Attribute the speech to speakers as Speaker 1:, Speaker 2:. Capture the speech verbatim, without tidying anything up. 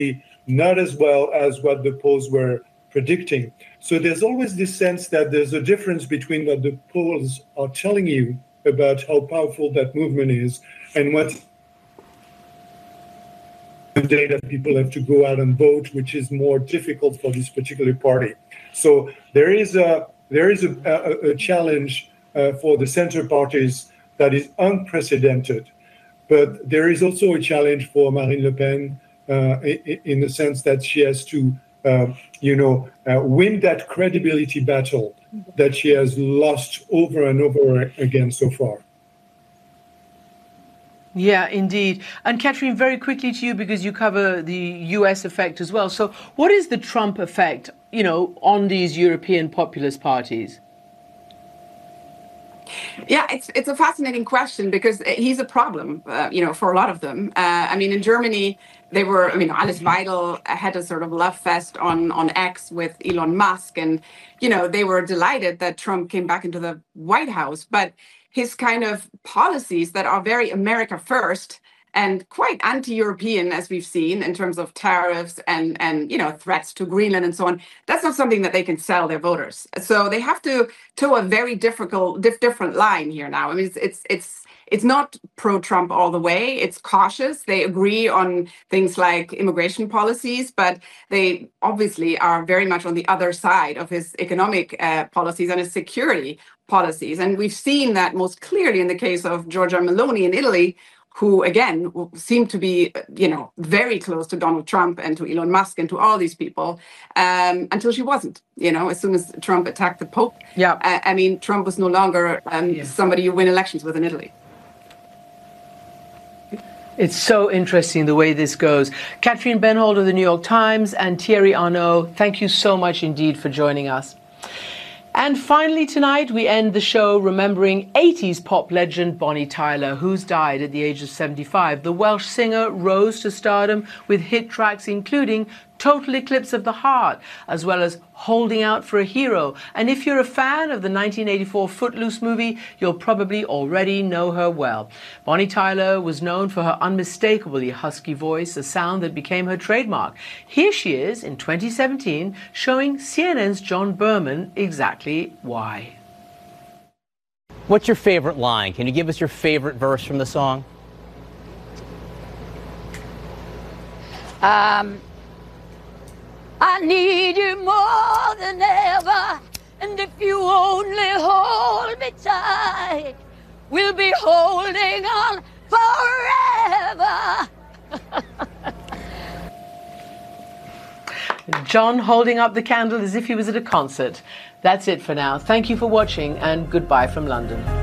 Speaker 1: not as well as what the polls were predicting. So there's always this sense that there's a difference between what the polls are telling you about how powerful that movement is and what the day that people have to go out and vote, which is more difficult for this particular party. So there is a there is a, a, a challenge uh, for the center parties that is unprecedented. But there is also a challenge for Marine Le Pen uh, in, in the sense that she has to, uh, you know, uh, win that credibility battle that she has lost over and over again so far.
Speaker 2: Yeah, indeed. And Catherine, very quickly to you, because you cover the U S effect as well. So what is the Trump effect, you know, on these European populist parties?
Speaker 3: Yeah, it's it's a fascinating question because he's a problem, uh, you know, for a lot of them. Uh, I mean, in Germany, they were, I mean, Alice Weidel had a sort of love fest on, on X with Elon Musk. And, you know, they were delighted that Trump came back into the White House. But his kind of policies that are very America first and quite anti-European, as we've seen, in terms of tariffs and, and you know, threats to Greenland and so on, that's not something that they can sell their voters. So they have to toe a very difficult, diff different line here now. I mean, it's it's it's it's not pro-Trump all the way. It's cautious. They agree on things like immigration policies, but they obviously are very much on the other side of his economic uh, policies and his security policies. And we've seen that most clearly in the case of Giorgia Meloni in Italy, who, again, seemed to be, you know, very close to Donald Trump and to Elon Musk and to all these people, um, until she wasn't, you know, as soon as Trump attacked the Pope.
Speaker 2: Yeah.
Speaker 3: Uh, I mean, Trump was no longer um, yeah. somebody you win elections with in Italy.
Speaker 2: It's so interesting the way this goes. Catherine Benhold of the New York Times and Thierry Arnaud, thank you so much indeed for joining us. And finally tonight, we end the show remembering eighties pop legend Bonnie Tyler, who's died at the age of seventy-five. The Welsh singer rose to stardom with hit tracks including Total Eclipse of the Heart, as well as Holding Out for a Hero. And if you're a fan of the nineteen eighty-four Footloose movie, you'll probably already know her well. Bonnie Tyler was known for her unmistakably husky voice, a sound that became her trademark. Here she is in twenty seventeen, showing C N N's John Berman exactly why.
Speaker 4: What's your favorite line? Can you give us your favorite verse from the song?
Speaker 5: Um... I need you more than ever, and if you only hold me tight, we'll be holding on forever.
Speaker 2: John holding up the candle as if he was at a concert. That's it for now. Thank you for watching, and goodbye from London.